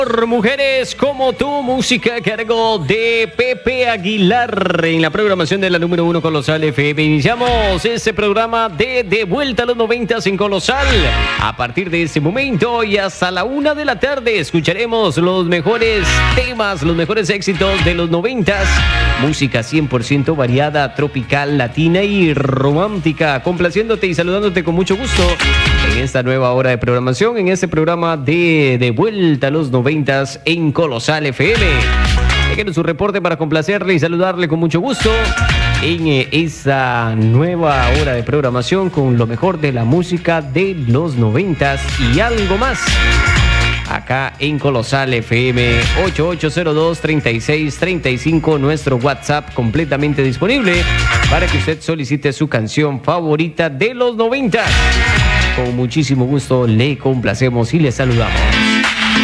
Por Mujeres como tú, música a cargo de Pepe Aguilar en la programación de la número 1 Colosal FM. Iniciamos este programa de Vuelta a los 90s en Colosal. A partir de este momento y hasta la 1 de la tarde escucharemos los mejores temas, los mejores éxitos de los 90s. Música 100% variada, tropical, latina y romántica. Complaciéndote y saludándote con mucho gusto en esta nueva hora de programación, en este programa de Vuelta a los 90s en Colosal FM. Déjenos su reporte para complacerle y saludarle con mucho gusto en esta nueva hora de programación con lo mejor de la música de los 90s y algo más. Acá en Colosal FM 8802-3635, nuestro WhatsApp completamente disponible para que usted solicite su canción favorita de los 90s. Con muchísimo gusto le complacemos y le saludamos.